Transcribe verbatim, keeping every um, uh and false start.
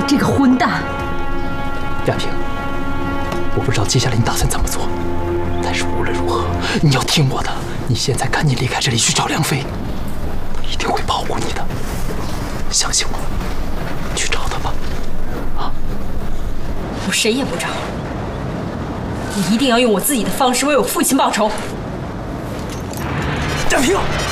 这个混蛋！ 亚萍，我不知道接下来你打算怎么做，但是无论如何，你要听我的。你现在赶紧离开这里去找梁飞，他一定会保护你的，相信我，去找他吧。啊！ 我谁也不找，我一定要用我自己的方式为我父亲报仇。 亚萍。